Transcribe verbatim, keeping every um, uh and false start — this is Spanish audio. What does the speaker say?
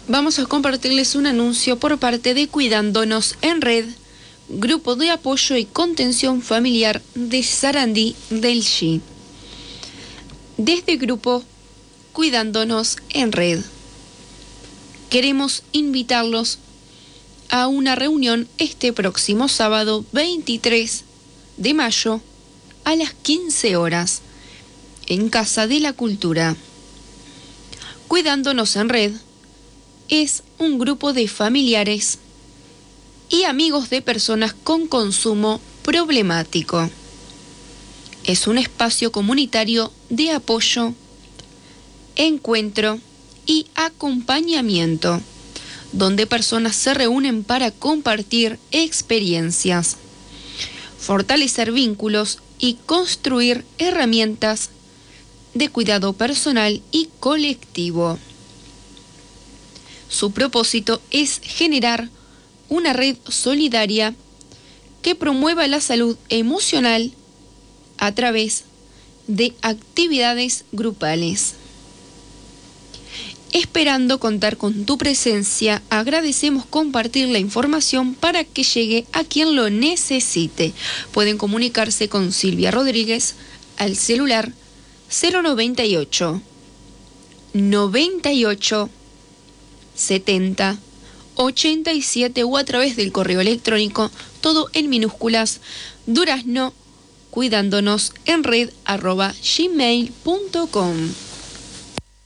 vamos a compartirles un anuncio por parte de Cuidándonos en Red, Grupo de Apoyo y Contención Familiar de Sarandí del G. Desde Grupo Cuidándonos en Red, queremos invitarlos a una reunión este próximo sábado veintitrés de mayo a las quince horas en Casa de la Cultura. Cuidándonos en Red es un grupo de familiares y amigos de personas con consumo problemático. Es un espacio comunitario de apoyo, encuentro y acompañamiento, donde personas se reúnen para compartir experiencias, fortalecer vínculos y construir herramientas de cuidado personal y colectivo. Su propósito es generar una red solidaria que promueva la salud emocional a través de actividades grupales. Esperando contar con tu presencia, agradecemos compartir la información para que llegue a quien lo necesite. Pueden comunicarse con Silvia Rodríguez al celular cero noventa y ocho, noventa y ocho, setenta, ochenta y siete o a través del correo electrónico, todo en minúsculas, durazno cuidándonos en red arroba gmail punto com.